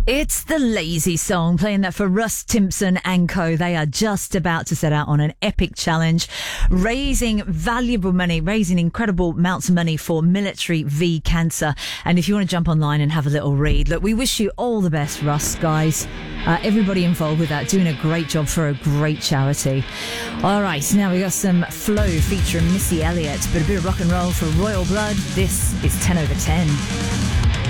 It's the Lazy Song, playing that for Russ Timpson and co. They are just about to set out on an epic challenge, raising valuable money, raising incredible amounts of money for Military v Cancer. And if you want to jump online and have a little read, look, we wish you all the best, Russ, guys. Everybody involved with that, doing a great job for a great charity. All right, now we got some Flow featuring Missy Elliott, but a bit of rock and roll for Royal Blood. This is 10 over 10.